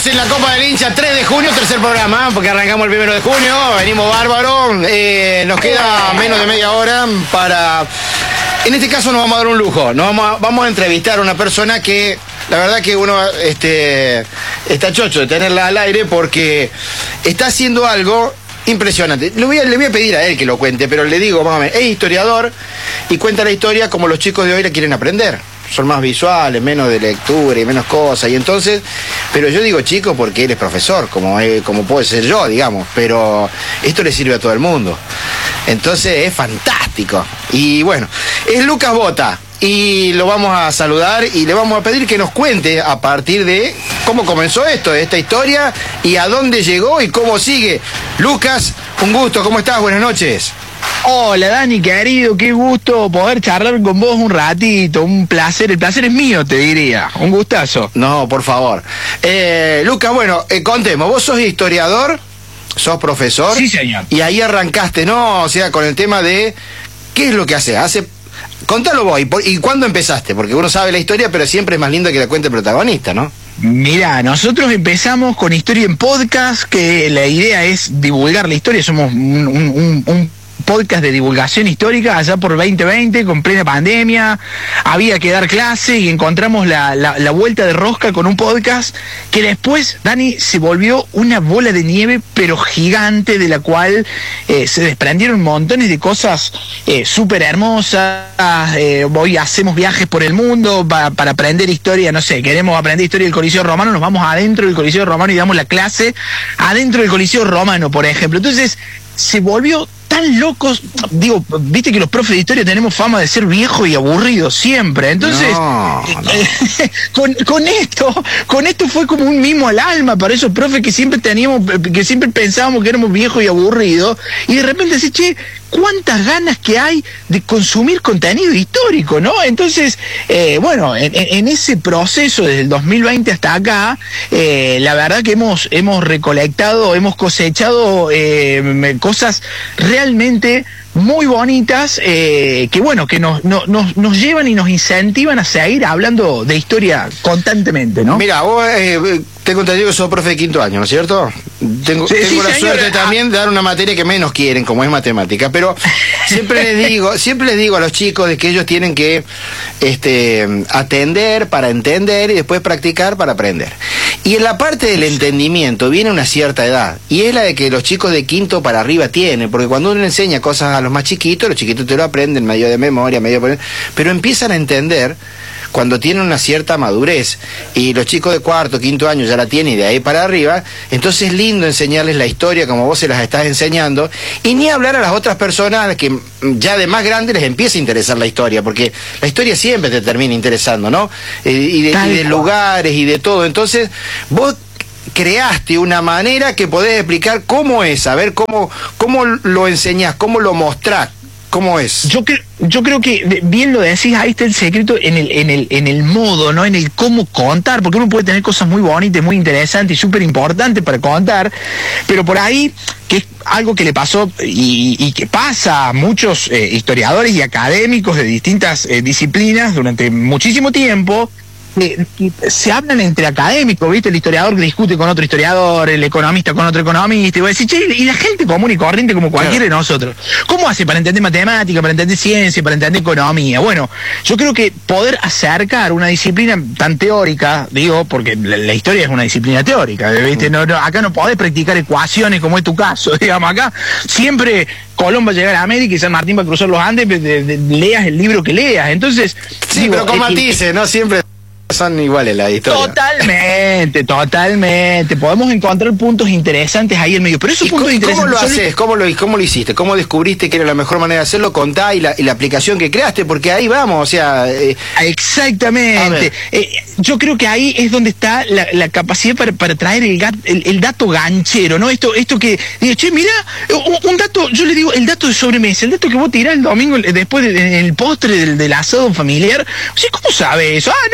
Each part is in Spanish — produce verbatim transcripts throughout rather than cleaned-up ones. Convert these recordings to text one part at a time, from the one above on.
Estamos en la Copa del Hincha, tres de junio, tercer programa, porque arrancamos el primero de junio, venimos bárbaro, eh, nos queda menos de media hora para... En este caso nos vamos a dar un lujo, nos vamos a, vamos a entrevistar a una persona que, la verdad que uno este, está chocho de tenerla al aire porque está haciendo algo impresionante. Le voy, a, le voy a pedir a él que lo cuente, pero le digo, más o menos, es historiador y cuenta la historia como los chicos de hoy la quieren aprender. Son más visuales, menos de lectura y menos cosas, y entonces, pero yo digo chico porque él es profesor, como, eh, como puede ser yo, digamos, pero esto le sirve a todo el mundo. Entonces es fantástico. Y bueno, es Lucas Bota. Y lo vamos a saludar y le vamos a pedir que nos cuente a partir de cómo comenzó esto, de esta historia, y a dónde llegó y cómo sigue. Lucas, un gusto, ¿cómo estás? Buenas noches. Hola Dani, querido, qué gusto poder charlar con vos un ratito, un placer, el placer es mío, te diría, un gustazo. No, por favor. Eh, Lucas, bueno, eh, contemos, vos sos historiador, sos profesor. Sí, señor. Y ahí arrancaste, ¿no? O sea, con el tema de, ¿qué es lo que haces? Hace... Contalo vos, ¿y, por, ¿y cuándo empezaste? Porque uno sabe la historia, pero siempre es más lindo que la cuente el protagonista, ¿no? Mira, nosotros empezamos con Historia en Podcast, que la idea es divulgar la historia, somos un, un, un, un podcast de divulgación histórica allá por veinte veinte, con plena pandemia, había que dar clase y encontramos la, la, la vuelta de rosca con un podcast que después, Dani, se volvió una bola de nieve pero gigante, de la cual eh, se desprendieron montones de cosas eh, súper hermosas. Eh, hoy hacemos viajes por el mundo pa, para aprender historia, no sé, queremos aprender historia del Coliseo Romano, nos vamos adentro del Coliseo Romano y damos la clase adentro del Coliseo Romano, por ejemplo. Entonces se volvió tan locos, digo, viste que los profes de historia tenemos fama de ser viejos y aburridos siempre, entonces no, no. con, con esto, con esto fue como un mimo al alma para esos profes que siempre teníamos, que siempre pensábamos que éramos viejos y aburridos, y de repente decís, che, cuántas ganas que hay de consumir contenido histórico, ¿no? Entonces, eh, bueno, en, en ese proceso desde el dos mil veinte hasta acá, eh, la verdad que hemos, hemos recolectado, hemos cosechado eh, cosas realmente muy bonitas, eh, que bueno, que nos, nos, nos, nos llevan y nos incentivan a seguir hablando de historia constantemente, ¿no? Mira, vos eh, tengo entendido que sos profe de quinto año, ¿no es cierto? Tengo, sí, tengo sí, la señor. suerte también de dar una materia que menos quieren, como es matemática, pero siempre les digo, siempre les digo a los chicos de que ellos tienen que este, atender para entender y después practicar para aprender. Y en la parte del entendimiento viene una cierta edad, y es la de que los chicos de quinto para arriba tienen, porque cuando uno enseña cosas a los más chiquitos, los chiquitos te lo aprenden medio de memoria, medio de... pero empiezan a entender cuando tienen una cierta madurez, y los chicos de cuarto, quinto año ya la tienen, y de ahí para arriba, entonces es lindo enseñarles la historia como vos se las estás enseñando, y ni hablar a las otras personas a las que ya de más grandes les empieza a interesar la historia, porque la historia siempre te termina interesando, ¿no? Eh, y, de, y de lugares y de todo, entonces vos creaste una manera que podés explicar cómo es, a ver cómo, cómo lo enseñás, cómo lo mostrás, cómo es. Yo creo, yo creo que bien lo decís, ahí está el secreto en el, en el, en el modo, ¿no? En el cómo contar, porque uno puede tener cosas muy bonitas, muy interesantes y súper importantes para contar, pero por ahí, que es algo que le pasó y, y que pasa a muchos eh, historiadores y académicos de distintas eh, disciplinas durante muchísimo tiempo. Eh, se hablan entre académicos, ¿viste? El historiador que discute con otro historiador, el economista con otro economista, y voy a decir, che, y la gente común y corriente como cualquiera de nosotros, ¿cómo hace para entender matemática, para entender ciencia, para entender economía? Bueno, yo creo que poder acercar una disciplina tan teórica, digo, porque la, la historia es una disciplina teórica, ¿viste? No, no, acá no podés practicar ecuaciones como es tu caso, digamos, acá siempre Colón va a llegar a América y San Martín va a cruzar los Andes, de, de, de, leas el libro que leas, entonces... Sí, digo, pero con eh, matices, ¿no? Siempre... son iguales la historia. Totalmente, totalmente. Podemos encontrar puntos interesantes ahí en medio. Pero esos puntos cómo, interesantes. ¿Cómo lo son... haces? ¿Cómo lo, ¿Cómo lo hiciste? ¿Cómo descubriste que era la mejor manera de hacerlo? Contá y la, y la aplicación que creaste, porque ahí vamos, o sea. Eh... Exactamente. Eh, yo creo que ahí es donde está la, la capacidad para, para traer el, gat, el, el dato ganchero, ¿no? Esto, esto que. Digo, che, mirá, un, un dato, yo le digo, el dato de sobremesa, el dato que vos tirás el domingo después del de, el postre del, del asado familiar. O sea, ¿cómo sabes eso? Ah, no, bueno.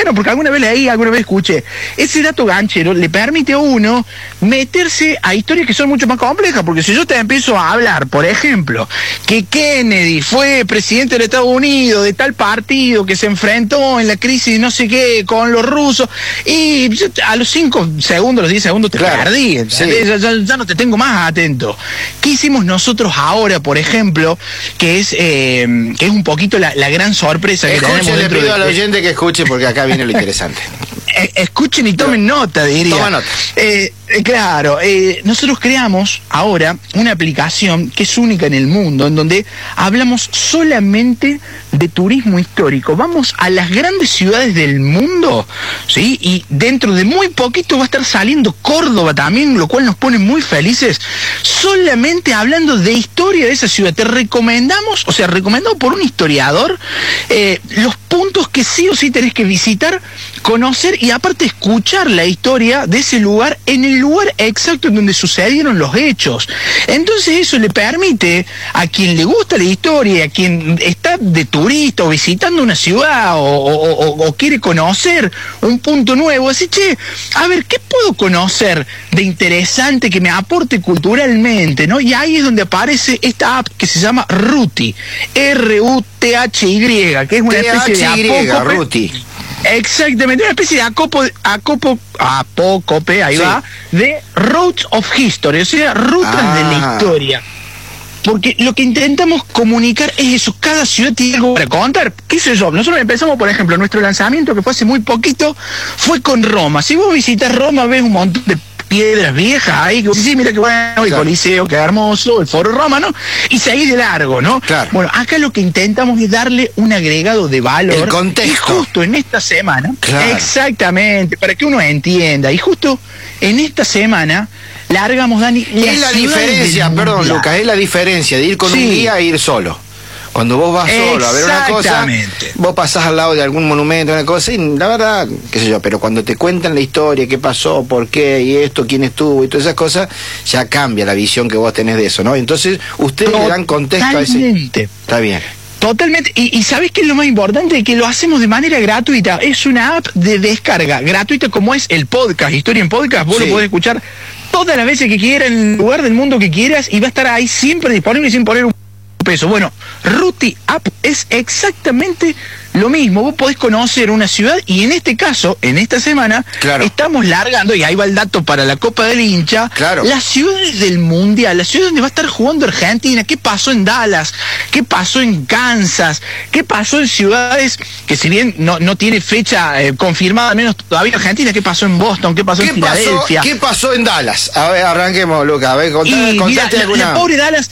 bueno, porque alguna vez leí, alguna vez escuché. Ese dato ganchero le permite a uno meterse a historias que son mucho más complejas, porque si yo te empiezo a hablar, por ejemplo, que Kennedy fue presidente de Estados Unidos, de tal partido, que se enfrentó en la crisis no sé qué con los rusos, y yo a los cinco segundos, los diez segundos te claro, perdí, sí. ya, ya, ya no te tengo más atento. ¿Qué hicimos nosotros ahora, por ejemplo, que es eh, que es un poquito la, la gran sorpresa que Escuche, tenemos le dentro pido de, al oyente que escuche, porque acá viene lo interesante. Eh, escuchen y tomen nota, diría. Toma nota. Eh, eh, claro, eh, nosotros creamos ahora una aplicación que es única en el mundo, en donde hablamos solamente de turismo histórico. Vamos a las grandes ciudades del mundo, ¿sí? Y dentro de muy poquito va a estar saliendo Córdoba también, lo cual nos pone muy felices, solamente hablando de historia de esa ciudad. Te recomendamos, o sea, recomendado por un historiador, eh, los puntos que sí o sí tenés que visitar, conocer y aparte escuchar la historia de ese lugar en el lugar exacto en donde sucedieron los hechos. Entonces eso le permite a quien le gusta la historia, a quien está de turista o visitando una ciudad o, o, o, o quiere conocer un punto nuevo, así, che, a ver, ¿qué puedo conocer de interesante que me aporte culturalmente, ¿no? Y ahí es donde aparece esta app que se llama Ruti, R U T H Y, que es una especie de apócope. Ruti. Exactamente, una especie de acopo, acopo, apócope, ahí sí. va, de Roads of History, o sea, rutas ah. de la historia. Porque lo que intentamos comunicar es eso, cada ciudad tiene algo para contar. ¿Qué sé yo? Nosotros empezamos, por ejemplo, nuestro lanzamiento, que fue hace muy poquito, fue con Roma. Si vos visitas Roma, ves un montón de piedras viejas ahí, que sí, mira qué bueno, el claro. Coliseo, qué hermoso, el Foro Romano, y seguís de largo, ¿no? Claro. Bueno, acá lo que intentamos es darle un agregado de valor. El contexto. Y justo en esta semana, claro. exactamente, para que uno entienda, y justo en esta semana largamos, Dani, la es la diferencia, perdón, mundial. Lucas, es la diferencia de ir con sí. un guía e ir solo. Cuando vos vas solo a ver una cosa, vos pasás al lado de algún monumento, una cosa, y la verdad, qué sé yo, pero cuando te cuentan la historia, qué pasó, por qué, y esto, quién estuvo, y todas esas cosas, ya cambia la visión que vos tenés de eso, ¿no? Entonces, ustedes le dan contexto a ese... Está bien. Totalmente, y, y ¿sabés qué es lo más importante? Que lo hacemos de manera gratuita. Es una app de descarga gratuita, como es el podcast, Historia en Podcast. Vos sí. lo podés escuchar todas las veces que quieras, en el lugar del mundo que quieras, y va a estar ahí siempre disponible sin poner un peso. Bueno, Ruti App es exactamente lo mismo. Vos podés conocer una ciudad, y en este caso, en esta semana, claro. estamos largando, y ahí va el dato para la Copa del Hincha, claro. las ciudades del Mundial, las ciudades donde va a estar jugando Argentina. ¿Qué pasó en Dallas? ¿Qué pasó en Kansas? ¿Qué pasó en ciudades que, si bien no, no tiene fecha eh, confirmada, menos todavía Argentina? ¿Qué pasó en Boston? ¿Qué pasó ¿Qué en Filadelfia? Pasó, ¿Qué pasó en Dallas? A ver, arranquemos, Lucas. A ver, contá, y, contaste mira, alguna... la, la pobre Dallas...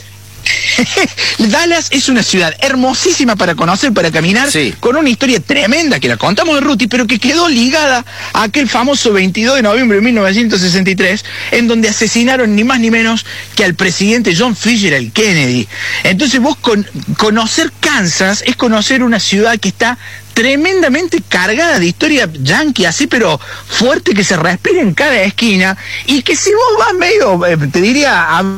Dallas es una ciudad hermosísima para conocer, para caminar, sí. con una historia tremenda que la contamos en Ruti, pero que quedó ligada a aquel famoso veintidós de noviembre de mil novecientos sesenta y tres, en donde asesinaron ni más ni menos que al presidente John Fitzgerald Kennedy. Entonces vos con, conocer Kansas es conocer una ciudad que está tremendamente cargada de historia yankee, así pero fuerte, que se respira en cada esquina, y que si vos vas medio, eh, te diría... A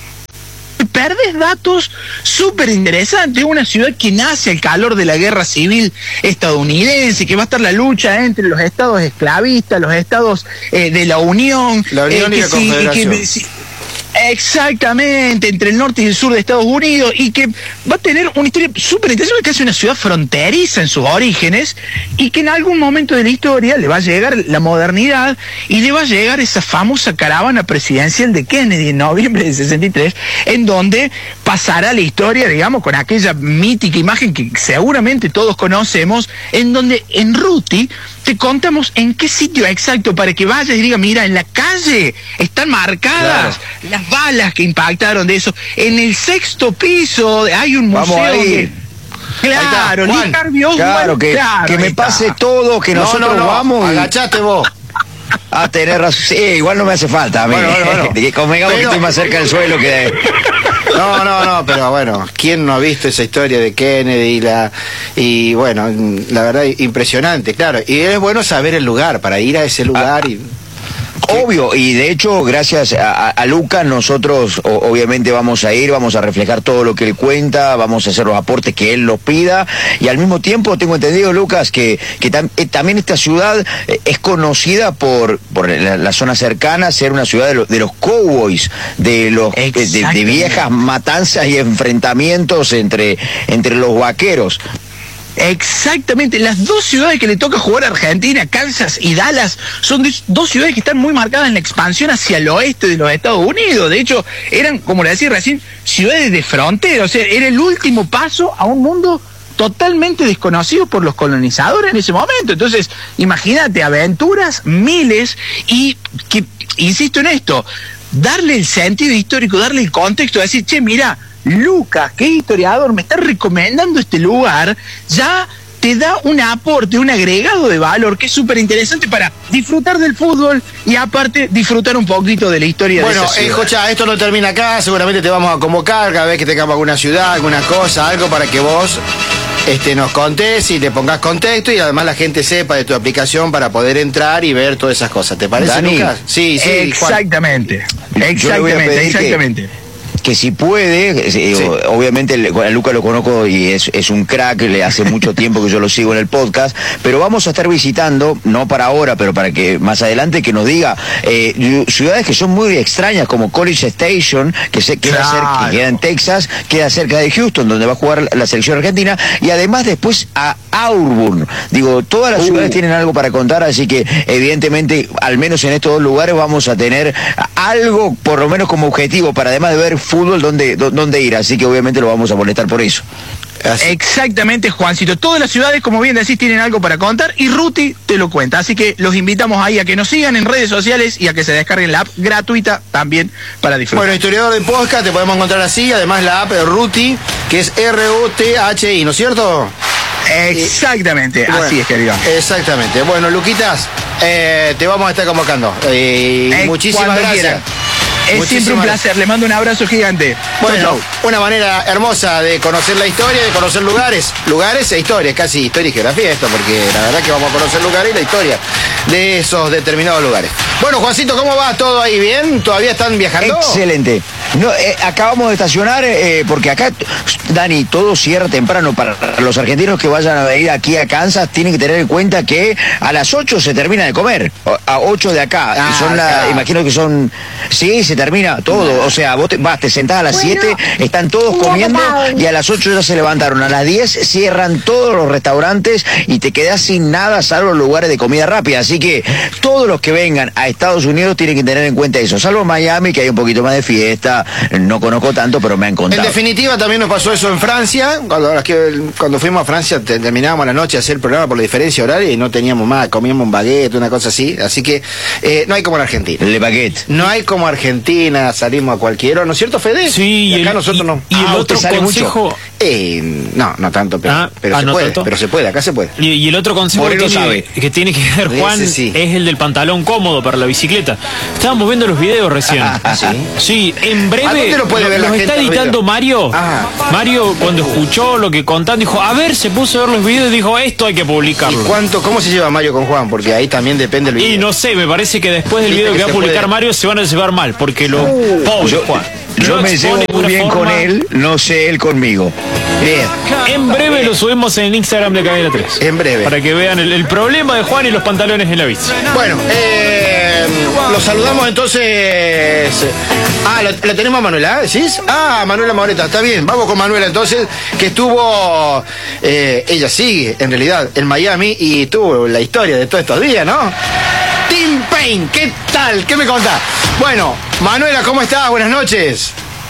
perdés datos súper interesantes. Una ciudad que nace al calor de la guerra civil estadounidense, que va a estar la lucha entre los estados esclavistas, los estados eh, de la Unión, la Unión eh, y la sí, Confederación. Y que, sí, exactamente, entre el norte y el sur de Estados Unidos, y que va a tener una historia súper interesante, que es una ciudad fronteriza en sus orígenes, y que en algún momento de la historia le va a llegar la modernidad, y le va a llegar esa famosa caravana presidencial de Kennedy en noviembre del sesenta y tres, en donde pasará la historia, digamos, con aquella mítica imagen que seguramente todos conocemos, en donde en Ruti te contamos en qué sitio exacto, para que vayas y digas, mira, en la calle están marcadas claro. las balas que impactaron de eso. En el sexto piso hay un museo. Vamos ahí. De... Claro, Juan, claro, que, claro, que me está. pase todo, que no, nosotros no, no, vamos. Agachate vos. A tener razón. Sí, igual no me hace falta a mí. Bueno, bueno, bueno. Que convengamos pero... que estoy más cerca del suelo que de... No, no, no, pero bueno, ¿quién no ha visto esa historia de Kennedy? Y, la, y bueno, la verdad, impresionante, claro. Y es bueno saber el lugar, para ir a ese lugar ah. y... Obvio, y de hecho, gracias a, a, a Luca, nosotros o, obviamente vamos a ir, vamos a reflejar todo lo que él cuenta, vamos a hacer los aportes que él nos pida, y al mismo tiempo tengo entendido, Lucas, que, que tam, eh, también esta ciudad eh, es conocida por, por la, la zona cercana, ser una ciudad de, lo, de los cowboys, de los eh, de, de viejas matanzas y enfrentamientos entre, entre los vaqueros. Exactamente, las dos ciudades que le toca jugar a Argentina, Kansas y Dallas, son dos ciudades que están muy marcadas en la expansión hacia el oeste de los Estados Unidos. De hecho, eran, como le decía recién, ciudades de frontera, o sea, era el último paso a un mundo totalmente desconocido por los colonizadores en ese momento. Entonces, imagínate, aventuras, miles, y que, insisto en esto, darle el sentido histórico, darle el contexto, decir, che, mira, Lucas, que es historiador, me está recomendando este lugar, ya te da un aporte, un agregado de valor que es súper interesante para disfrutar del fútbol y aparte disfrutar un poquito de la historia bueno, de esa ciudad. Bueno, eh, Jocha, esto no termina acá, seguramente te vamos a convocar cada vez que tengamos alguna ciudad, alguna cosa, algo para que vos este, nos contés y le pongas contexto y además la gente sepa de tu aplicación para poder entrar y ver todas esas cosas. ¿Te parece, Dani? Lucas? Sí, sí. Exactamente, Juan. exactamente, exactamente. Que si puede, eh, sí. obviamente a Luca lo conozco y es, es un crack, le hace mucho tiempo que yo lo sigo en el podcast, pero vamos a estar visitando, no para ahora, pero para que más adelante que nos diga eh, ciudades que son muy extrañas, como College Station, que, se, queda, claro. cerca, que queda en Texas, queda cerca de Houston, donde va a jugar la selección argentina, y además después a Auburn. Digo, todas las uh. ciudades tienen algo para contar, así que evidentemente, al menos en estos dos lugares, vamos a tener algo, por lo menos como objetivo, para además de ver fútbol, donde, donde ir, así que obviamente lo vamos a molestar por eso. Así. Exactamente, Juancito. Todas las ciudades, como bien decís, tienen algo para contar y Ruti te lo cuenta. Así que los invitamos ahí a que nos sigan en redes sociales y a que se descarguen la app gratuita también para disfrutar. Bueno, historiador de podcast, te podemos encontrar así. Además, la app de Ruti, que es R U T H I, ¿no es cierto? Exactamente, y, bueno, así es, querido. Exactamente. Bueno, Luquitas, eh, te vamos a estar convocando. Eh, eh, muchísimas gracias. Quieran. Es siempre un placer, le mando un abrazo gigante. Bueno, chau, chau. Una manera hermosa de conocer la historia, de conocer lugares, lugares e historia, casi historia y geografía esto, porque la verdad que vamos a conocer lugares y la historia de esos determinados lugares. Bueno, Juancito, ¿cómo va todo ahí? ¿Bien? ¿Todavía están viajando? Excelente. No, eh, acabamos de estacionar, eh, porque acá, Dani, todo cierra temprano. Para los argentinos que vayan a venir aquí a Kansas, tienen que tener en cuenta que a las ocho se termina de comer, a ocho de acá. Ah, son la, claro. Imagino que son, sí, se termina todo, o sea, vos te, vas, te sentás a las siete, bueno, están todos comiendo y a las ocho ya se levantaron, a las diez cierran todos los restaurantes y te quedás sin nada salvo lugares de comida rápida, así que todos los que vengan a Estados Unidos tienen que tener en cuenta eso, salvo Miami, que hay un poquito más de fiesta, no conozco tanto, pero me han contado. En definitiva también nos pasó eso en Francia, cuando, cuando fuimos a Francia terminábamos la noche a hacer el programa por la diferencia horaria y no teníamos más, comíamos un baguette, una cosa así, así que eh, no hay como en Argentina. Le baguette. No hay como Argentina, salimos a cualquiera, ¿no es cierto, Fede? Sí, y acá el, nosotros y, no. Y el ah, otro consejo... Eh, no, no tanto, pero, ah, pero ah, se no puede, tanto. pero se puede, acá se puede. Y, y el otro consejo que tiene, que tiene que ver, Juan, Ese sí. es el del pantalón cómodo para la bicicleta. Estábamos viendo los videos recién. Ah, ¿sí? Sí, en breve... ¿A dónde lo puede ver la los gente, está editando Mario. Ah. Mario, cuando escuchó lo que contaban, dijo, a ver, se puso a ver los videos y dijo, esto hay que publicarlo. ¿Y cuánto, cómo se lleva Mario con Juan? Porque ahí también depende el video. Y no sé, me parece que después del video que, que va a publicar puede... Mario se van a llevar mal, porque lo... Uh, pobre yo, Juan. Yo me llevo muy bien forma... con él, no sé él conmigo. Bien. En breve lo subimos en Instagram de Cadena tres. En breve. Para que vean el, el problema de Juan y los pantalones en la bici. Bueno, eh, los saludamos entonces. Ah, ¿la, la tenemos a Manuela, decís? Ah, Manuela Moreta, está bien. Vamos con Manuela entonces, que estuvo, eh, ella sigue en realidad en Miami y tuvo la historia de todos estos días, ¿no? Tim Payne, ¿qué tal? ¿Qué me contás? Bueno, Manuela, ¿cómo estás? Buenas noches.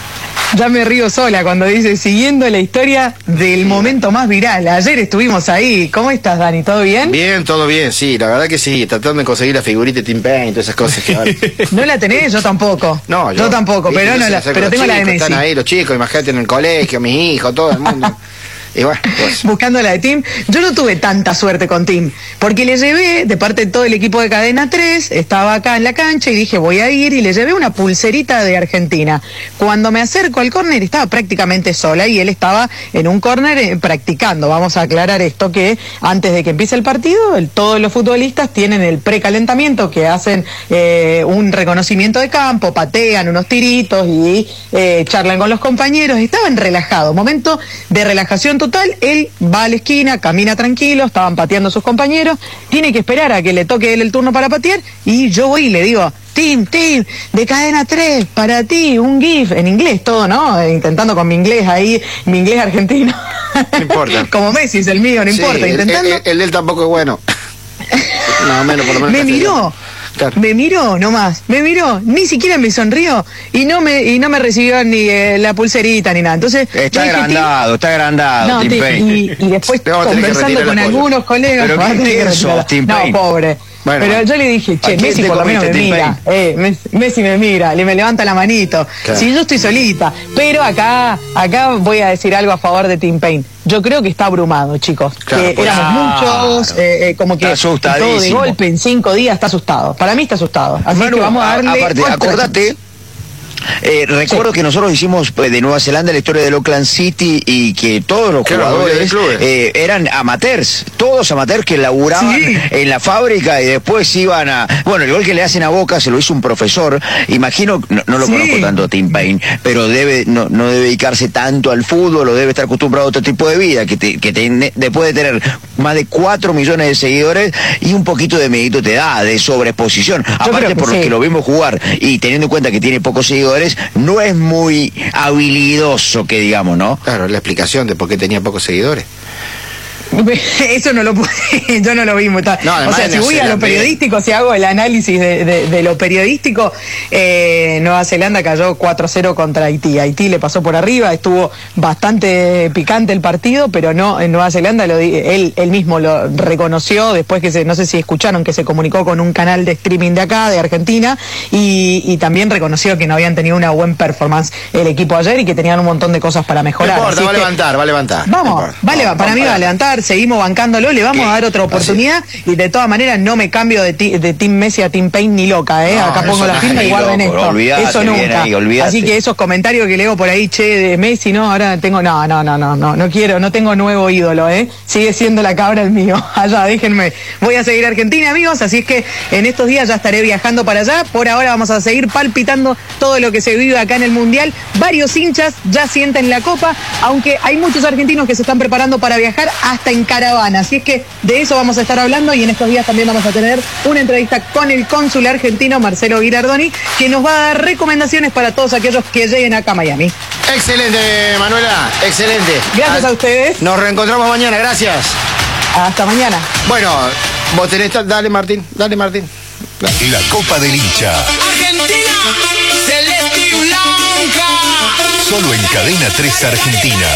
Ya me río sola cuando dice siguiendo la historia del momento más viral. Ayer estuvimos ahí. ¿Cómo estás, Dani? ¿Todo bien? Bien, todo bien, sí. La verdad que sí. Tratando de conseguir la figurita de Tim Payne y todas esas cosas. Que ahora... ¿No la tenés? Yo tampoco. No, yo, yo tampoco, pero, no la, pero tengo chicos, la de Messi. Están ahí los chicos, imagínate en el colegio, mis hijos, todo el mundo. Y bueno, pues. Buscando la de Tim. Yo no tuve tanta suerte con Tim, porque le llevé, de parte de todo el equipo de Cadena tres, estaba acá en la cancha y dije, voy a ir, y le llevé una pulserita de Argentina. Cuando me acerco al córner, estaba prácticamente sola y él estaba en un córner eh, practicando. Vamos a aclarar esto, que antes de que empiece el partido, el, todos los futbolistas tienen el precalentamiento, que hacen eh, un reconocimiento de campo, patean unos tiritos y eh, charlan con los compañeros. Estaban relajados, momento de relajación total. Él va a la esquina, camina tranquilo, estaban pateando sus compañeros, tiene que esperar a que le toque él el turno para patear, y yo voy y le digo, Tim, Tim, de Cadena tres, para ti, un GIF, en inglés todo, ¿no? Intentando con mi inglés ahí, mi inglés argentino. No importa. Como Messi es el mío, no Sí, importa, el- intentando. El, el de él tampoco es bueno. No, menos, por lo menos. Me castellano. miró, Claro. me miró nomás, me miró, ni siquiera me sonrió y no me y no me recibió ni eh, la pulserita ni nada. Entonces, Está yo dije, Tim, agrandado, está agrandado, no, Tim Tim, Payne. y, y después Te vamos a tener que conversando retirar con el apoyo. algunos colegas, Pero vas a ¿qué- tener que quién retirar. sos, Tim no, Payne? pobre. Bueno, Pero yo le dije, ¿a che, quién Messi te por lo menos me comiste, Tim mira, eh, Messi, Messi me mira, le me levanta la manito. Claro. Si yo estoy solita, pero acá, acá voy a decir algo a favor de Tim Payne. Yo creo que está abrumado, chicos. Claro, que pues. éramos muchos, eh, eh, como que Está todo de asustadísimo. golpe en cinco días está asustado. Para mí está asustado. Así Manu, que vamos a a- darle. aparte, otra acordate. chance. Eh, recuerdo Sí. que nosotros hicimos pues, de Nueva Zelanda la historia del Auckland City y que todos los Claro, jugadores de clubes. eh, eran amateurs, todos amateurs que laburaban Sí. en la fábrica y después iban a... Bueno, igual que le hacen a Boca, se lo hizo un profesor, imagino, no, no lo Sí. conozco tanto a Tim Payne, pero debe no, no debe dedicarse tanto al fútbol o debe estar acostumbrado a otro tipo de vida, que, te, que te- después de tener más de cuatro millones de seguidores y un poquito de medito te da, de sobreexposición. Aparte creo que por los sí. que lo vimos jugar y teniendo en cuenta que tiene pocos seguidores, no es muy habilidoso, que digamos, ¿no? Claro, la explicación de por qué tenía pocos seguidores. Eso no lo pude, yo no lo vi muy tarde. No, O además sea, de si Nueva voy a lo Zelanda, periodístico, si hago el análisis de, de- de lo periodístico, eh, Nueva Zelanda cayó cuatro cero contra Haití. Haití le pasó por arriba, estuvo bastante picante el partido, pero no, en Nueva Zelanda lo, di- él, él mismo lo reconoció después que se, no sé si escucharon, que se comunicó con un canal de streaming de acá, de Argentina, y, y también reconoció que no habían tenido una buena performance el equipo ayer y que tenían un montón de cosas para No mejorar. importa, Así va a que- levantar, va a levantar. Vamos, No importa. vale, Vamos, para mí vamos, va a levantar, seguimos bancándolo, le vamos ¿Qué? a dar otra oportunidad y de todas maneras no me cambio de, ti- de Team Messi a Team Payne ni loca, ¿eh? No, Acá pongo eso la no, firma y ni guarden loco, esto. olvídate, Eso bien nunca. ahí, olvídate. Así que esos comentarios que leo por ahí, che, de Messi, no, ahora tengo, no, no, no, no, no, no quiero, no tengo nuevo ídolo, ¿eh? Sigue siendo la cabra el mío. Allá, déjenme. Voy a seguir a Argentina, amigos, así es que en estos días ya estaré viajando para allá. Por ahora vamos a seguir palpitando todo lo que se vive acá en el Mundial. Varios hinchas ya sienten la copa, aunque hay muchos argentinos que se están preparando para viajar hasta en caravana. Así es que de eso vamos a estar hablando y en estos días también vamos a tener una entrevista con el cónsul argentino Marcelo Girardoni, que nos va a dar recomendaciones para todos aquellos que lleguen acá a Miami. Excelente, Manuela, excelente. Gracias Ah, a ustedes. Nos reencontramos mañana, gracias. Hasta mañana. Bueno, vos tenés... Dale, Martín, dale, Martín. Dale. La Copa del Hincha. Argentina, celeste y blanca. Solo en Cadena tres Argentina.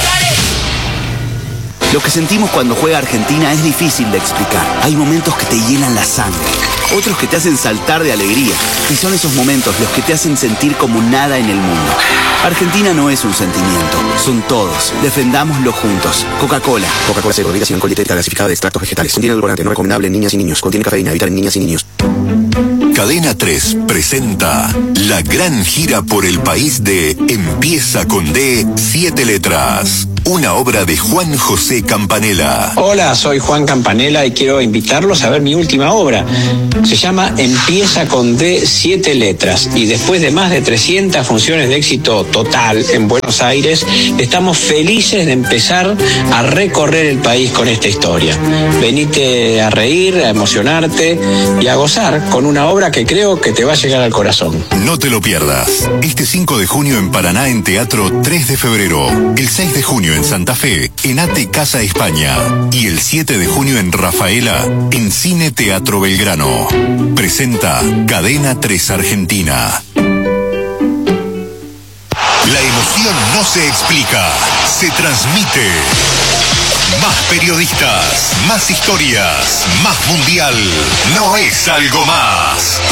Lo que sentimos cuando juega Argentina es difícil de explicar. Hay momentos que te llenan la sangre, otros que te hacen saltar de alegría. Y son esos momentos los que te hacen sentir como nada en el mundo. Argentina no es un sentimiento, son todos. Defendámoslo juntos. Coca-Cola. Coca-Cola cero, bebida sin alcohol dietética gasificada de extractos vegetales. Contiene edulcorante, no recomendable en niñas y niños. Contiene cafeína, evitar en niñas y niños. Cadena tres presenta la gran gira por el país de Empieza con D, siete letras. Una obra de Juan José Campanella. Hola, soy Juan Campanella y quiero invitarlos a ver mi última obra. Se llama Empieza con D, siete letras. Y después de más de trescientas funciones de éxito total en Buenos Aires, estamos felices de empezar a recorrer el país con esta historia. Venite a reír, a emocionarte y a gozar con una obra que creo que te va a llegar al corazón. No te lo pierdas. Este cinco de junio en Paraná en Teatro tres de febrero. El seis de junio en Santa Fe, en Ate Casa España. Y el siete de junio en Rafaela, en Cine Teatro Belgrano. Presenta Cadena tres Argentina. La emoción no se explica, se transmite. Más periodistas, más historias, más mundial. No es algo más.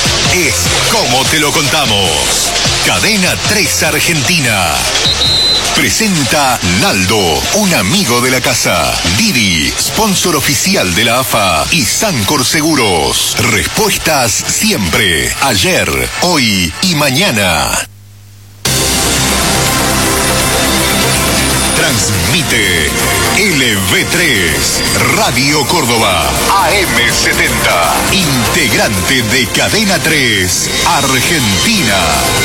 Es como te lo contamos. Cadena tres Argentina. presenta Naldo, un amigo de la casa. Didi, sponsor oficial de la A F A y Sancor Seguros. Respuestas siempre, ayer, hoy y mañana. Transmite L V tres, Radio Córdoba, A M setenta, integrante de Cadena tres, Argentina.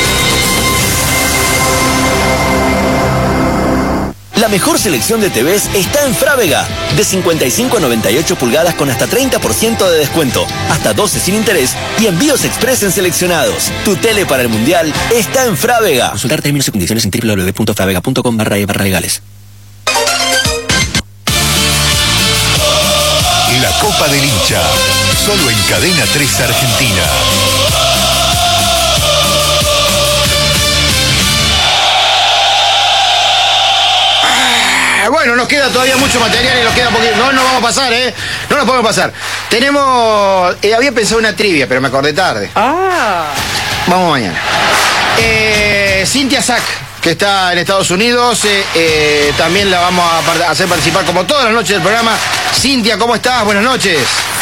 La mejor selección de T Vs está en Frávega. De cincuenta y cinco a noventa y ocho pulgadas con hasta treinta por ciento de descuento, hasta doce sin interés y envíos express en seleccionados. Tu tele para el Mundial está en Frávega. Consultar términos y condiciones en w w w punto fravega punto com barra e barra legales. La Copa del Hincha, solo en Cadena tres Argentina. Bueno, nos queda todavía mucho material y nos queda poquito. No nos vamos a pasar, ¿eh? No nos podemos pasar. Tenemos... Eh, había pensado una trivia, pero me acordé tarde. Ah. Vamos mañana. Eh, Cintia Sack, que está en Estados Unidos, eh, eh, también la vamos a par- hacer participar como todas las noches del programa. Cintia, ¿cómo estás? Buenas noches.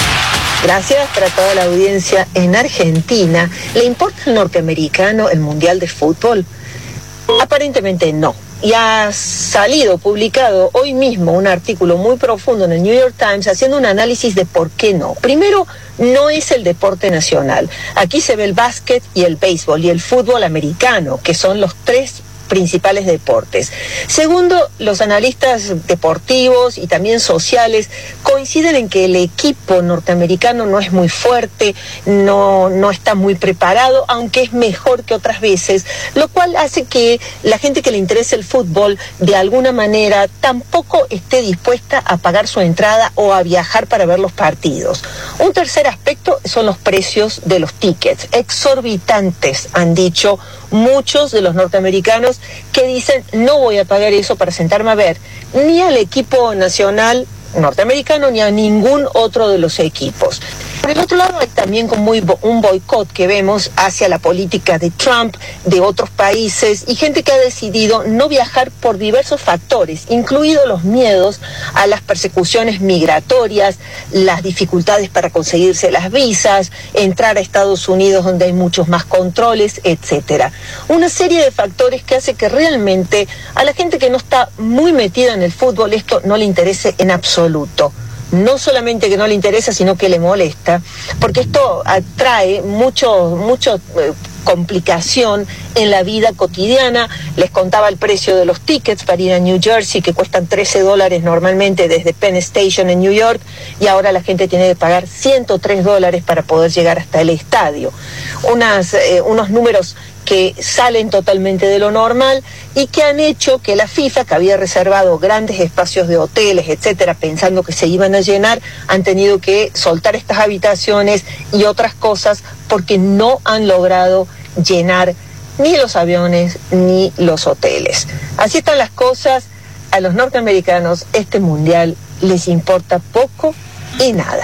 Gracias para toda la audiencia en Argentina. ¿Le importa al norteamericano el Mundial de Fútbol? Aparentemente no. Y ha salido publicado hoy mismo un artículo muy profundo en el New York Times haciendo un análisis de por qué no. Primero, no es el deporte nacional. Aquí se ve el básquet y el béisbol y el fútbol americano, que son los tres principales deportes. Segundo, los analistas deportivos y también sociales coinciden en que el equipo norteamericano no es muy fuerte, no, no está muy preparado, aunque es mejor que otras veces, lo cual hace que la gente que le interese el fútbol de alguna manera tampoco esté dispuesta a pagar su entrada o a viajar para ver los partidos. Un tercer aspecto son los precios de los tickets, exorbitantes, han dicho muchos de los norteamericanos, que dicen no voy a pagar eso para sentarme a ver ni al equipo nacional norteamericano ni a ningún otro de los equipos. Por el otro lado hay también como muy bo- un boicot que vemos hacia la política de Trump, de otros países y gente que ha decidido no viajar por diversos factores, incluidos los miedos a las persecuciones migratorias, las dificultades para conseguirse las visas, entrar a Estados Unidos donde hay muchos más controles, etcétera. Una serie de factores que hace que realmente a la gente que no está muy metida en el fútbol esto no le interese en absoluto. No solamente que no le interesa, sino que le molesta, porque esto atrae mucho, mucho eh, complicación en la vida cotidiana. Les contaba el precio de los tickets para ir a New Jersey, que cuestan trece dólares normalmente desde Penn Station en New York, y ahora la gente tiene que pagar ciento tres dólares para poder llegar hasta el estadio. Unas, eh, unos números que salen totalmente de lo normal y que han hecho que la FIFA, que había reservado grandes espacios de hoteles, etcétera, pensando que se iban a llenar, han tenido que soltar estas habitaciones y otras cosas porque no han logrado llenar ni los aviones ni los hoteles. Así están las cosas. A los norteamericanos este mundial les importa poco y nada.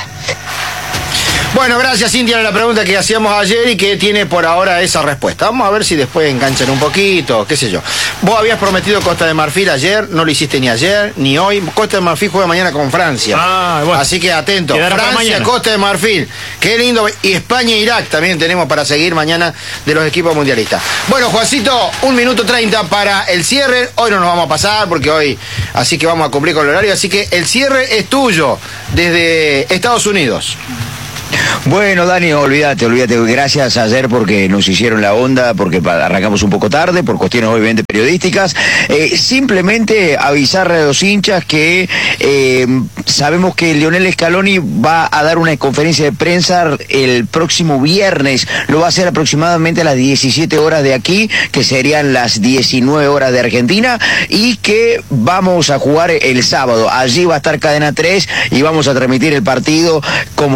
Bueno, gracias, Cintia, a la pregunta que hacíamos ayer y que tiene por ahora esa respuesta. Vamos a ver si después enganchan un poquito, qué sé yo. Vos habías prometido Costa de Marfil ayer, no lo hiciste ni ayer ni hoy. Costa de Marfil juega mañana con Francia. Ah, bueno. Así que atento. Quedará para Francia, mañana. Costa de Marfil. Qué lindo. Y España e Irak también tenemos para seguir mañana de los equipos mundialistas. Bueno, Juancito, un minuto treinta para el cierre. Hoy no nos vamos a pasar porque hoy, así que vamos a cumplir con el horario. Así que el cierre es tuyo desde Estados Unidos. Bueno, Dani, olvídate, olvídate. Gracias ayer porque nos hicieron la onda, porque arrancamos un poco tarde, por cuestiones obviamente periodísticas. Eh, simplemente avisarle a los hinchas que eh, sabemos que Lionel Scaloni va a dar una conferencia de prensa el próximo viernes. Lo va a hacer aproximadamente a las diecisiete horas de aquí, que serían las diecinueve horas de Argentina, y que vamos a jugar el sábado. Allí va a estar Cadena tres y vamos a transmitir el partido como siempre.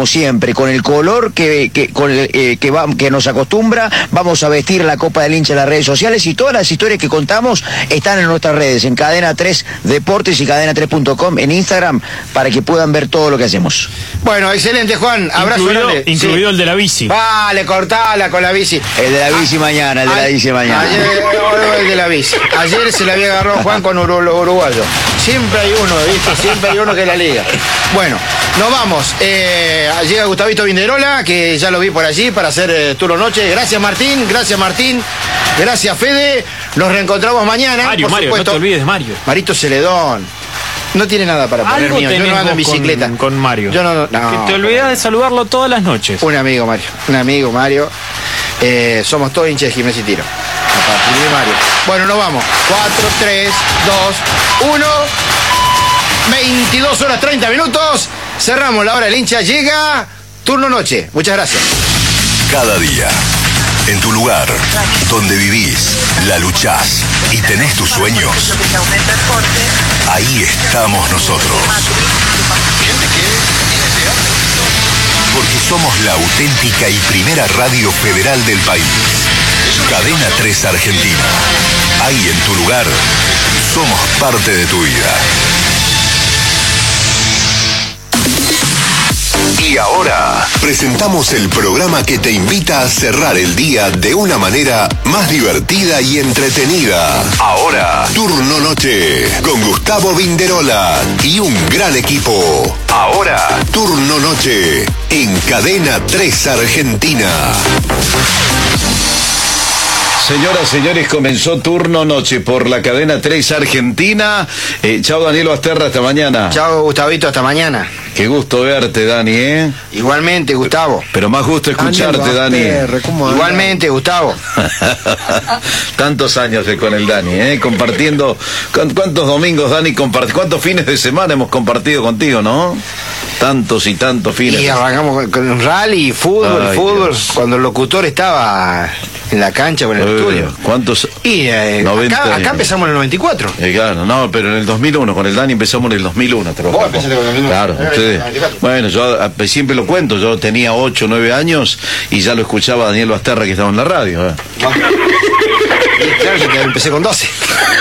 siempre, con el color que, que, con el, eh, que, va, que nos acostumbra, vamos a vestir la Copa del Hincha en las redes sociales y todas las historias que contamos están en nuestras redes, en Cadena tres Deportes y cadena tres punto com en Instagram, para que puedan ver todo lo que hacemos. Bueno, excelente, Juan. Abrazo incluido, grande. incluido Sí. el de la bici. Vale, cortala con la bici. El de la bici ah, mañana, el de a, la bici mañana. Ayer, el de la bici. Ayer se la había agarrado Juan con Uru, uruguayo. Siempre hay uno, ¿viste? Siempre hay uno que la liga. Bueno, nos vamos. Eh, llega Gustavito Vinderola, que ya lo vi por allí para hacer eh, turno noche. Gracias, Martín. Gracias, Martín. Gracias, Fede. Nos reencontramos mañana. Mario, por Mario, supuesto. no te olvides de Mario. Marito Celedón. No tiene nada para poner Algo mío. Yo no ando en bicicleta. Con, con Mario. Yo no, no, no, que te olvidas de saludarlo todas las noches. Un amigo, Mario. Un amigo, Mario. Eh, somos todos hinchas de Jiménez y Tiro. A partir de Mario. Bueno, nos vamos. cuatro, tres, dos, uno. veintidós horas treinta minutos. Cerramos la hora del hincha. Llega turno noche. Muchas gracias. Cada día, en tu lugar, donde vivís, la luchás y tenés tus sueños, ahí estamos nosotros. Porque somos la auténtica y primera radio federal del país. Cadena tres Argentina. Ahí en tu lugar, somos parte de tu vida. Y ahora presentamos el programa que te invita a cerrar el día de una manera más divertida y entretenida. Ahora, Turno Noche con Gustavo Vinderola y un gran equipo. Ahora, Turno Noche en Cadena tres Argentina. Señoras, señores, comenzó Turno Noche por la Cadena tres Argentina. Eh, chao, Daniel Asterra, hasta mañana. Chao, Gustavito, hasta mañana. Qué gusto verte, Dani, ¿eh? Igualmente, Gustavo. Pero más gusto escucharte, Dani. Igualmente, Gustavo. Tantos años de con el Dani, ¿eh? Compartiendo. ¿Cuántos domingos, Dani, comparti... ¿Cuántos fines de semana hemos compartido contigo, no? Tantos y tantos fines. Y arrancamos con, con rally, fútbol, Ay, fútbol, Dios. Cuando el locutor estaba en la cancha o en el Eh, estudio. ¿Cuántos? Y eh, noventa acá, acá años. empezamos en el noventa y cuatro. Eh, claro, no, pero en el dos mil uno, con el Dani empezamos en el dos mil uno. Vos empezaste con el dos mil uno. Claro, Eh, ustedes. noventa y cuatro. Bueno, yo a- siempre lo cuento, yo tenía ocho, nueve años y ya lo escuchaba Daniel Basterra, que estaba en la radio. ¿eh? Y claro, yo que empecé con doce.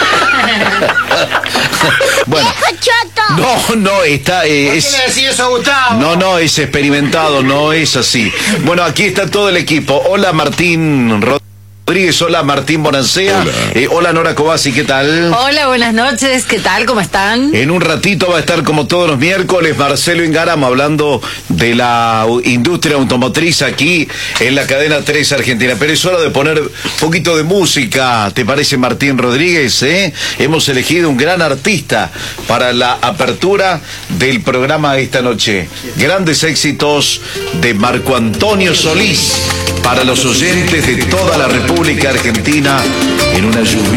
Bueno, no, no, está... eh, ¿Por qué es... le decís eso a Gustavo? No, no, es experimentado, no es así. Bueno, aquí está todo el equipo. Hola, Martín Rodríguez, hola, Martín Bonancea, hola, eh, hola Nora Cobasi, ¿qué tal? Hola, buenas noches, ¿qué tal? ¿Cómo están? En un ratito va a estar, como todos los miércoles, Marcelo Ingaramo hablando de la industria automotriz aquí en la Cadena tres Argentina. Pero es hora de poner un poquito de música, ¿te parece, Martín Rodríguez? ¿Eh? Hemos elegido un gran artista para la apertura del programa esta noche. Grandes éxitos de Marco Antonio Solís para los oyentes de toda la República Argentina en una lluvia.